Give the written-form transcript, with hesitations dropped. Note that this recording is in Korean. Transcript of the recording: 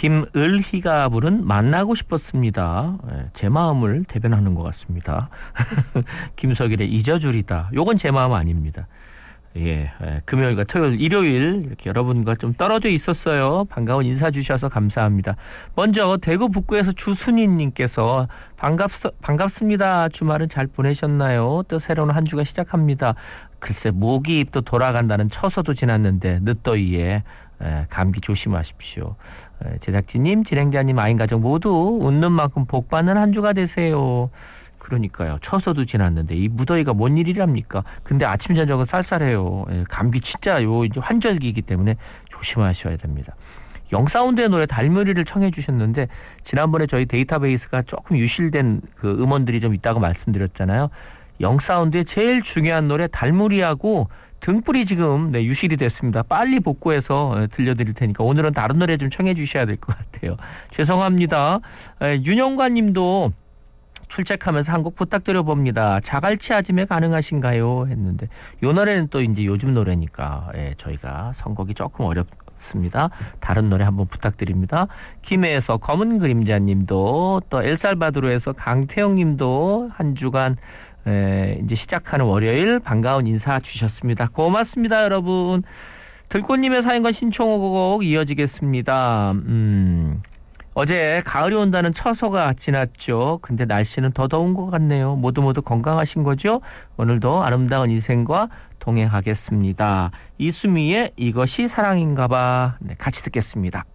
김을희가 부른 만나고 싶었습니다. 제 마음을 대변하는 것 같습니다. 김석일의 잊어주리다. 요건 제 마음 아닙니다. 금요일과 토요일, 일요일 이렇게 여러분과 좀 떨어져 있었어요. 반가운 인사 주셔서 감사합니다. 먼저 대구 북구에서 주순희님께서 반갑습니다. 주말은 잘 보내셨나요? 또 새로운 한 주가 시작합니다. 글쎄 모기 또 돌아간다는 처서도 지났는데 늦더위에 감기 조심하십시오. 제작진님, 진행자님, 아인가족 모두 웃는 만큼 복 받는 한 주가 되세요. 그러니까요. 처서도 지났는데 이 무더위가 뭔 일이랍니까? 근데 아침 저녁은 쌀쌀해요. 감기 진짜 이제 환절기이기 때문에 조심하셔야 됩니다. 영사운드의 노래 달무리를 청해 주셨는데 지난번에 저희 데이터베이스가 조금 유실된 그 음원들이 좀 있다고 말씀드렸잖아요. 영사운드의 제일 중요한 노래 달무리하고 등불이 지금 유실이 됐습니다. 빨리 복구해서 들려드릴 테니까 오늘은 다른 노래 좀 청해 주셔야 될 것 같아요. 죄송합니다. 윤영관 님도 출첵하면서 한 곡 부탁드려봅니다. 자갈치 아침에 가능하신가요? 했는데 이 노래는 또 이제 요즘 노래니까 저희가 선곡이 조금 어렵습니다. 다른 노래 한번 부탁드립니다. 김해에서 검은 그림자 님도 또 엘살바도르에서 강태영 님도 한 주간 이제 시작하는 월요일 반가운 인사 주셨습니다. 고맙습니다, 여러분. 들꽃님의 사연과 신청곡 이어지겠습니다. 어제 가을이 온다는 처서가 지났죠. 근데 날씨는 더 더운 것 같네요. 모두 건강하신 거죠? 오늘도 아름다운 인생과 동행하겠습니다. 이수미의 이것이 사랑인가 봐. 같이 듣겠습니다.